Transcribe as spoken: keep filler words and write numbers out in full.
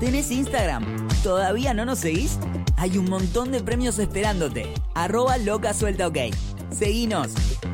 ¿Tenés Instagram? ¿Todavía no nos seguís? Hay un montón de premios esperándote. Arroba loca suelta ok. Seguinos.